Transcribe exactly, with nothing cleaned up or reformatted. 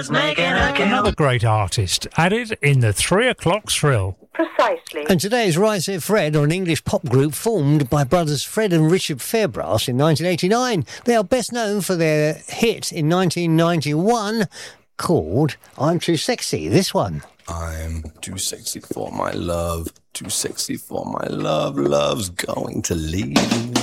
is making a kill. Another great artist added in the three o'clock thrill. Precisely. And today's Right Said Fred are an English pop group formed by brothers Fred and Richard Fairbrass in nineteen eighty-nine. They are best known for their hit in nineteen ninety-one called I'm Too Sexy. This one. I'm too sexy for my love, too sexy for my love, love's going to leave me.